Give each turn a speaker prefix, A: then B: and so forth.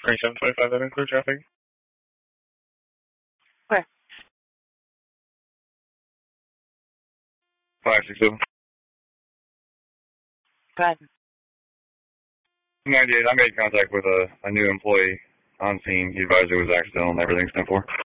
A: 2725, that include traffic?
B: Where?
A: 567.
B: Go ahead.
A: 98, I made contact with a new employee on scene. He advised it was accidental and everything's done for.